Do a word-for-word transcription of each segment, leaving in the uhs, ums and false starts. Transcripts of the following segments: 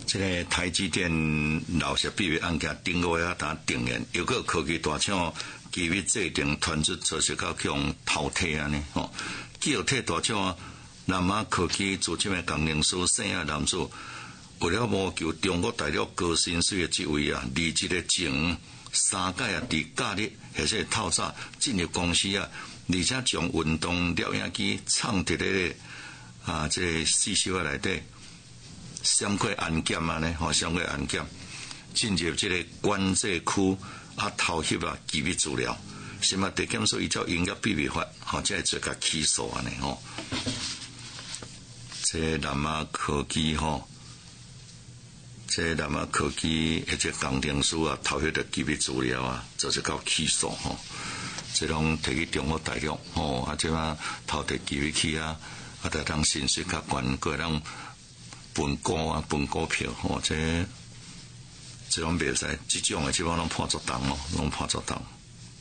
这个台积电老实秘密案件顶个月啊，打定验，又个科技大厂机密制定传出做实到用淘汰安尼吼，记录体大厂南马科技资深的工程师姓叶男子，为了谋求中国大陆高薪水的职位啊，离职的前三届啊，伫假日或者透早进入公司啊，而且将运动摄影机藏伫咧啊，这个四小啊内底。闪过安检啊呢，吼，闪过安检，进入这个管制区啊，偷翕啊机密资料，什么地检署依照营业秘密法，吼，才会做甲起诉安尼吼。这南马科技吼，这南马科技一只工程师啊，偷翕的机密资料啊，就是到起诉吼。这种摕去中国大陆吼，啊，这嘛偷摕机密去啊，啊，得当薪水较悬，个人。分股啊，分股票，或者这种袂使，这种的基本拢判作当咯，拢判作当。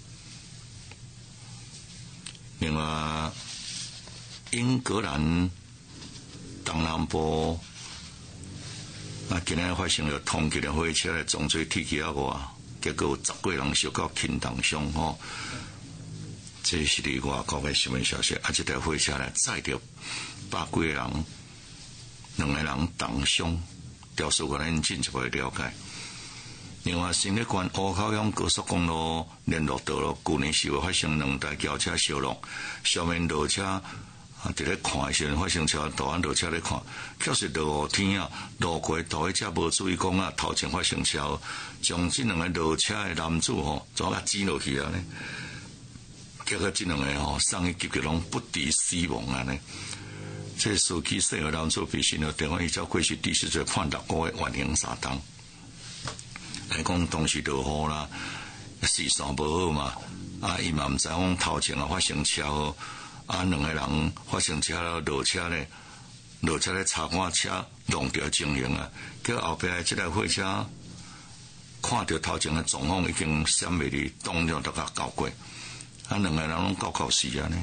另外，英格兰东南部啊，今日发生了通缉的火车的撞碎铁轨啊外，结果有十几人受到轻重伤吼。这是伫外国的新闻消息，啊，这台火车呢载着百几个人。两个人重伤，调查可能进一步了解。另外，新力关乌口乡高速公路联络道路，去年是有发生两台轿车相撞，上面落车啊，伫咧看的时候，发生车大安落车咧看，确实落雨天啊，路过头一车无注意讲啊，头前发生车，将这两个落车的男子吼，怎啊挤落去啊呢？结果这两个吼，送去急救拢不敌死亡啊呢。这司机四个男子被刑了，台湾依照过去第四罪判六个月缓刑三档。来讲当时落雨啦，视线无好嘛，啊，伊嘛毋知讲头前啊发生车祸，啊，两个人发生车了落车咧，落车咧查看车弄掉情形啊，叫后壁即台火车看到头前的状况已经闪袂离，当场都甲交过，啊，两个人拢交到死啊呢。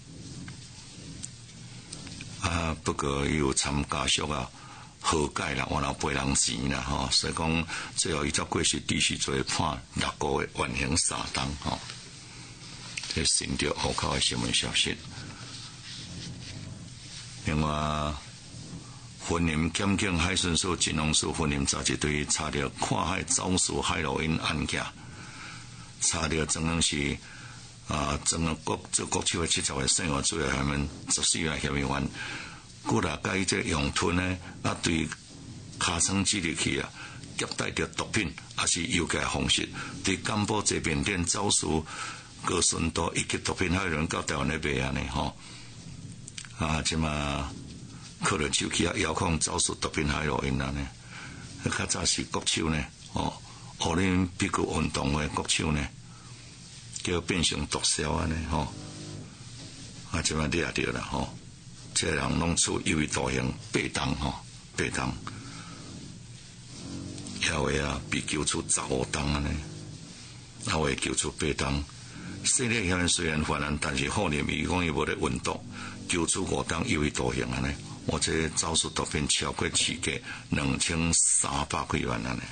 啊，不过伊有参加属啊和解啦，换了赔人钱啦吼，所以讲最后伊照过去第四罪判六个月缓刑三档吼。这新潮户口的新闻消息。另外，云林检警海巡署金融署云林查缉队查到跨海走私海洛因案件，查到曾经是。啊，整个国这国手的七十个生活主要他们十四个嫌疑犯，古来甲伊这用吞呢，啊对尻川之入去啊，夹带着毒品，还是诱拐方式，对甘宝这边店走私高纯度以及毒品，还有人到台湾来卖安尼吼，啊，即嘛可能手去啊遥控走私毒品海洛因安尼，较早是国手呢，哦，奥林匹克运动的国手呢。叫变成毒枭安尼吼，啊，即摆掠着啦吼，这人拢处有期徒刑八档吼，八档，遐位啊被揪出十五档安尼，那位揪出八档，细粒遐人虽然犯案，但是后年伊讲伊无咧运动，揪出五档有期徒刑安尼，我这走私毒品超过市价两千三百几万安尼。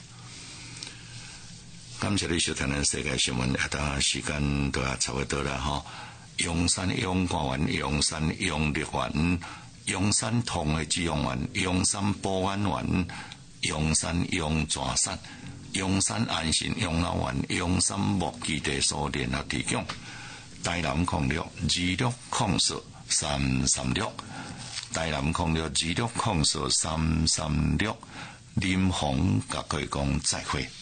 感谢你收听咱世界新闻，啊，当时间都也差不多啦吼。阳山阳光园、阳山阳绿园、阳山通的滋养园、阳山保安园、阳山阳泉山、阳山安心养老园、阳山木基地所联合提供。台南控六二六控四三三六，台南控六二六控四三三六，林鸿甲佢讲再会。